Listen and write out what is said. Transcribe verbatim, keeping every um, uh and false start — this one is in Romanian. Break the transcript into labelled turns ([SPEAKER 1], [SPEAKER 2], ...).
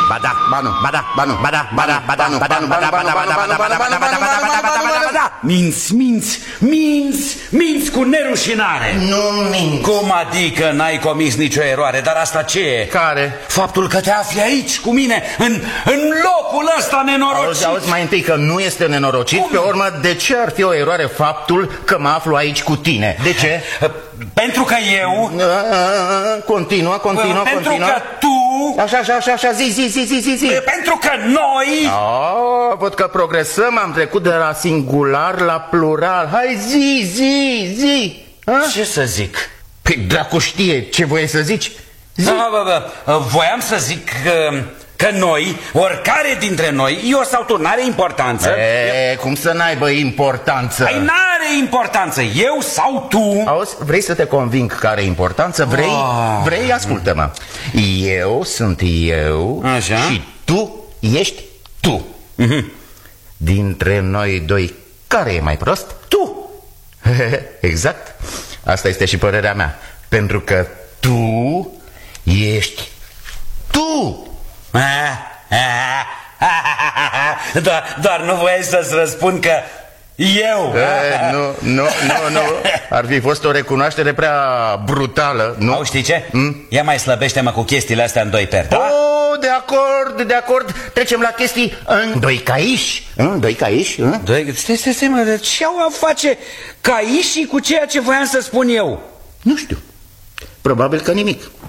[SPEAKER 1] Ba da, ba nu, ba da, ba nu, ba da, ba da, ba da, ba da, ba da, ba da, ba da, ba da, ba da, ba da, ba da, ba da. Minți, minți, minți, minți cu nerușinare.
[SPEAKER 2] Nu minți.
[SPEAKER 1] Cum adică n-ai comis nicio eroare? Dar asta ce e?
[SPEAKER 2] Care?
[SPEAKER 1] Faptul că te afli aici cu mine, în, în locul ăsta nenorocit.
[SPEAKER 2] Auzi, auzi mai întâi că nu este nenorocit. Pe urmă, de ce ar fi o eroare faptul că mă aflu aici cu tine? De ce?
[SPEAKER 1] Pentru că eu...
[SPEAKER 2] Continuă, continuă,
[SPEAKER 1] Pentru
[SPEAKER 2] continuă.
[SPEAKER 1] că tu...
[SPEAKER 2] Așa, așa, așa, așa, zi, zi, zi, zi, zi, zi.
[SPEAKER 1] Pentru că noi...
[SPEAKER 2] Oh, văd că progresăm, am trecut de la singular la plural. Hai, zi, zi, zi. Ha?
[SPEAKER 1] Ce să zic?
[SPEAKER 2] Păi dracu știe ce voie să zici. Zi.
[SPEAKER 1] Da, bă, bă, voiam să zic că, că noi, oricare dintre noi, eu sau tu, n-are importanță.
[SPEAKER 2] E, cum să n-aibă importanță?
[SPEAKER 1] Păi n-are importanță, eu sau tu.
[SPEAKER 2] Auzi, vrei să te conving că are importanță? Vrei?
[SPEAKER 1] Oh.
[SPEAKER 2] Vrei? Ascultă-mă. Eu sunt eu.
[SPEAKER 1] Așa.
[SPEAKER 2] Și tu ești tu.
[SPEAKER 1] Mm-hmm.
[SPEAKER 2] Dintre noi doi, care e mai prost? Tu. Exact. Asta este și părerea mea. Pentru că tu ești tu.
[SPEAKER 1] Doar, doar nu voiai să-ți răspund că eu.
[SPEAKER 2] E, nu, nu, nu, nu. Ar fi fost o recunoaștere prea brutală, nu?
[SPEAKER 1] Au, știi ce?
[SPEAKER 2] Mm?
[SPEAKER 1] Ia mai slăbește-mă cu chestiile astea în doi peri, da?
[SPEAKER 2] Oh, de acord, de acord. Trecem la chestii în doi caiși. În doi caiși, în?
[SPEAKER 1] Doi, stai, stai, stai, mă, de ce au a face caișii cu ceea ce voiam să spun eu?
[SPEAKER 2] Nu știu. Probabil că nimic.